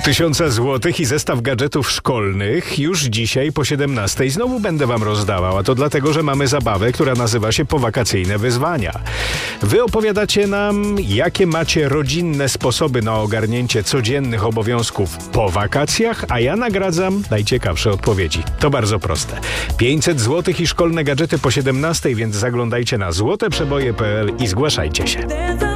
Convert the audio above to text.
1000 złotych i zestaw gadżetów szkolnych już dzisiaj po 17 znowu będę wam rozdawał, a to dlatego, że mamy zabawę, która nazywa się Powakacyjne Wyzwania. Wy opowiadacie nam, jakie macie rodzinne sposoby na ogarnięcie codziennych obowiązków po wakacjach, a ja nagradzam najciekawsze odpowiedzi. To bardzo proste. 500 złotych i szkolne gadżety po 17, więc zaglądajcie na złoteprzeboje.pl i zgłaszajcie się.